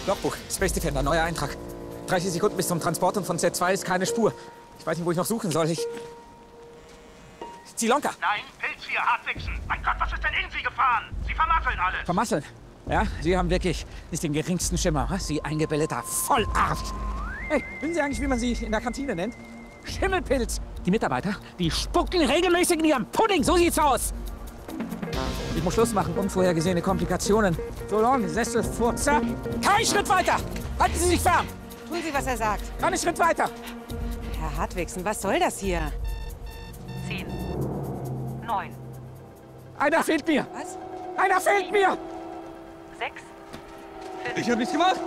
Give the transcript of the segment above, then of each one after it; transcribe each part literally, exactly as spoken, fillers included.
Logbuch, Space Defender, neuer Eintrag. dreißig Sekunden bis zum Transport und von Z zwei ist keine Spur. Ich weiß nicht, wo ich noch suchen soll. Ich... Zilonka! Nein, Pilz hier, Hartwichsen. Mein Gott, was ist denn in Sie gefahren? Sie vermasseln alles. Vermasseln? Ja, Sie haben wirklich nicht den geringsten Schimmer, was? Sie eingebildeter Vollarzt. Hey, wissen Sie eigentlich, wie man Sie in der Kantine nennt? Schimmelpilz. Die Mitarbeiter, die spucken regelmäßig in ihrem Pudding. So sieht's aus. Ich muss Schluss machen. Unvorhergesehene Komplikationen. So long, Sesselfurzer. Kein Schritt weiter. Halten Sie sich fern. Tun Sie, was er sagt. Keinen Schritt weiter. Herr Hartwigsen, was soll das hier? Zehn. Neun. Einer fehlt mir. Was? Einer fehlt mir. Sechs. Ich hab nichts gemacht.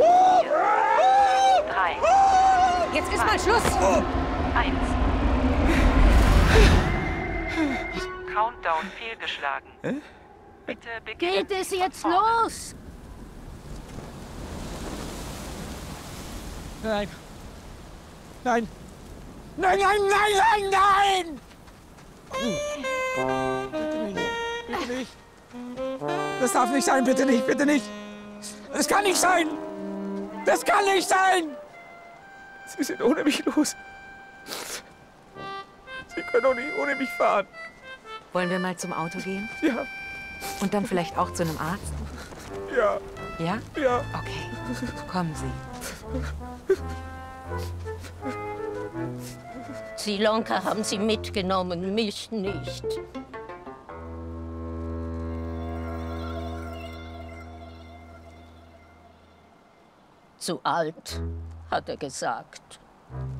Drei. Jetzt ist mal Schluss. Eins. Countdown fehlgeschlagen. Hä? Bitte beginnen. Geht es jetzt los? Nein. Nein. Nein, nein, nein, nein, nein! Bitte nicht. Bitte nicht. Das darf nicht sein, bitte nicht, bitte nicht. Das kann nicht sein. Das kann nicht sein. Sie sind ohne mich los. Sie können doch nicht ohne mich fahren. Wollen wir mal zum Auto gehen? Ja, Und dann vielleicht auch zu einem Arzt? ja, Ja? ja. Okay. Kommen Sie. Zilonka haben sie mitgenommen, mich nicht. Zu alt, hat er gesagt.